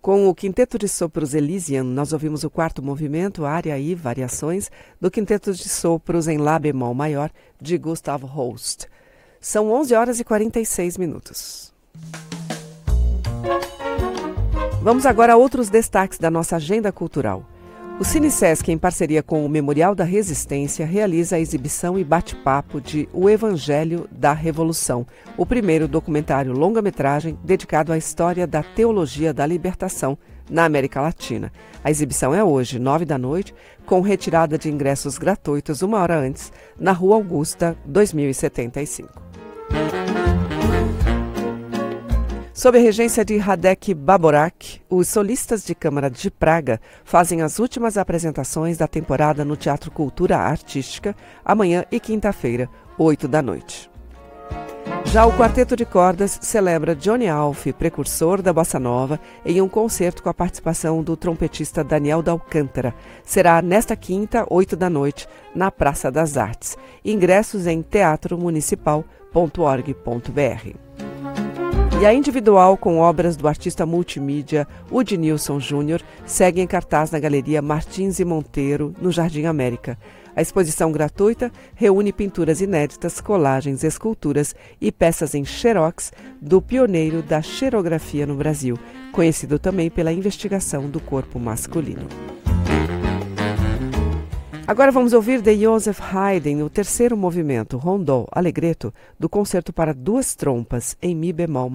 Com o Quinteto de Sopros Elysian, nós ouvimos o quarto movimento, área e variações, do Quinteto de Sopros em Lá bemol maior, de Gustav Holst. São 11 horas e 46 minutos. Vamos agora a outros destaques da nossa agenda cultural. O CineSesc, em parceria com o Memorial da Resistência, realiza a exibição e bate-papo de O Evangelho da Revolução, o primeiro documentário longa-metragem dedicado à história da teologia da libertação na América Latina. A exibição é hoje, 21h, com retirada de ingressos gratuitos 1 hora antes, na Rua Augusta, 2075. Sob a regência de Radek Baborak, os solistas de Câmara de Praga fazem as últimas apresentações da temporada no Teatro Cultura Artística, amanhã e quinta-feira, 20h. Já o Quarteto de Cordas celebra Johnny Alf, precursor da Bossa Nova, em um concerto com a participação do trompetista Daniel da Alcântara. Será nesta quinta, 20h, na Praça das Artes. Ingressos em teatromunicipal.org.br. E a individual com obras do artista multimídia Udnilson Júnior segue em cartaz na Galeria Martins e Monteiro, no Jardim América. A exposição gratuita reúne pinturas inéditas, colagens, esculturas e peças em xerox do pioneiro da xerografia no Brasil, conhecido também pela investigação do corpo masculino. Agora vamos ouvir de Joseph Haydn o terceiro movimento, Rondó Allegretto, do Concerto para Duas Trompas, em Mi bemol